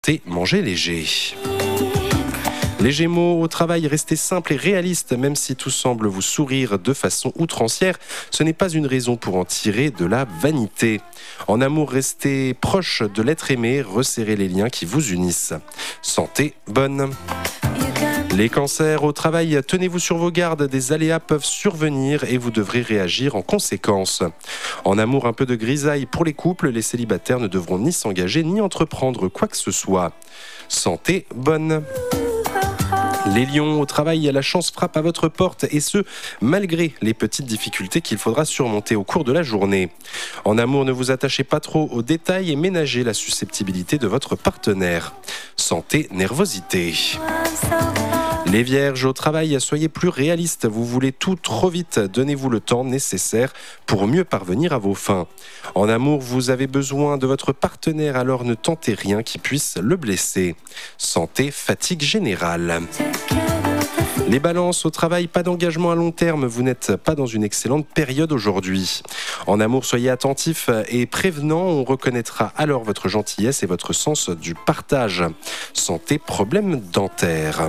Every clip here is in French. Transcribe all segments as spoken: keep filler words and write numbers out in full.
Et manger léger. Les Gémeaux, au travail, restez simple et réaliste, même si tout semble vous sourire de façon outrancière, ce n'est pas une raison pour en tirer de la vanité. En amour, restez proche de l'être aimé, resserrez les liens qui vous unissent. Santé bonne. Les cancers, au travail, tenez-vous sur vos gardes, des aléas peuvent survenir et vous devrez réagir en conséquence. En amour, un peu de grisaille pour les couples, les célibataires ne devront ni s'engager ni entreprendre quoi que ce soit. Santé bonne. Les lions, au travail, la chance frappe à votre porte et ce, malgré les petites difficultés qu'il faudra surmonter au cours de la journée. En amour, ne vous attachez pas trop aux détails et ménagez la susceptibilité de votre partenaire. Santé, nervosité. Les vierges, au travail, soyez plus réalistes, vous voulez tout trop vite, donnez-vous le temps nécessaire pour mieux parvenir à vos fins. En amour, vous avez besoin de votre partenaire, alors ne tentez rien qui puisse le blesser. Santé, fatigue générale. Les balances, au travail, pas d'engagement à long terme, vous n'êtes pas dans une excellente période aujourd'hui. En amour, soyez attentifs et prévenants, on reconnaîtra alors votre gentillesse et votre sens du partage. Santé, problème dentaire.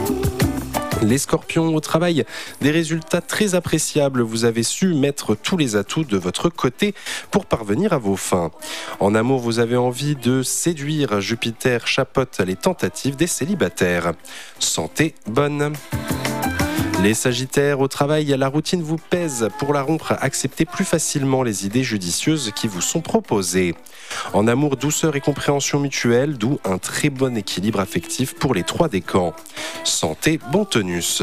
Les scorpions, au travail, des résultats très appréciables. Vous avez su mettre tous les atouts de votre côté pour parvenir à vos fins. En amour, vous avez envie de séduire. Jupiter chapeaute les tentatives des célibataires. Santé bonne. Les sagittaires, au travail, la routine vous pèse. Pour la rompre, acceptez plus facilement les idées judicieuses qui vous sont proposées. En amour, douceur et compréhension mutuelle, d'où un très bon équilibre affectif pour les trois décans. Santé, bon tonus.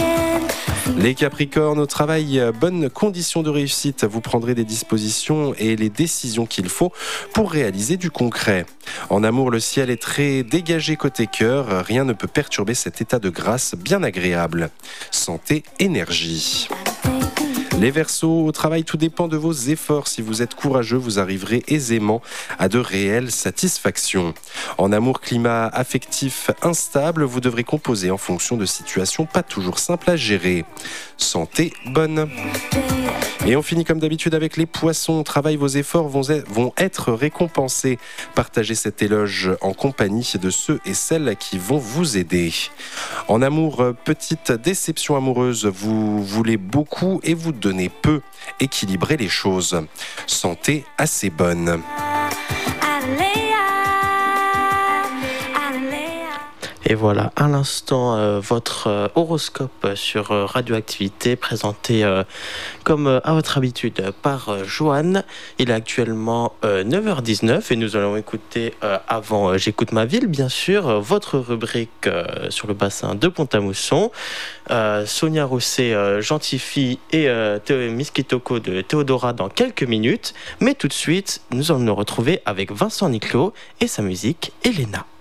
Les capricornes, au travail, bonnes conditions de réussite. Vous prendrez des dispositions et les décisions qu'il faut pour réaliser du concret. En amour, le ciel est très dégagé côté cœur. Rien ne peut perturber cet état de grâce bien agréable. Santé, énergie. Les Verseaux, au travail, tout dépend de vos efforts. Si vous êtes courageux, vous arriverez aisément à de réelles satisfactions. En amour, climat affectif instable, vous devrez composer en fonction de situations pas toujours simples à gérer. Santé bonne. Et on finit comme d'habitude avec les poissons. Au travail, vos efforts vont être récompensés. Partagez cet éloge en compagnie de ceux et celles qui vont vous aider. En amour, petite déception amoureuse. Vous voulez beaucoup et vous donnez peu. Équilibrez les choses. Santé assez bonne. Et voilà, à l'instant, euh, votre euh, horoscope sur euh, Radioactivité, présenté euh, comme euh, à votre habitude par euh, Joanne. Il est actuellement euh, neuf heures dix-neuf et nous allons écouter, euh, avant euh, J'écoute ma ville, bien sûr, euh, votre rubrique euh, sur le bassin de Pont-à-Mousson. Euh, Sonia Rosset, euh, Gentille Fille et euh, Théo Miss Kitoko de Théodora dans quelques minutes. Mais tout de suite, nous allons nous retrouver avec Vincent Niclot et sa musique Elena.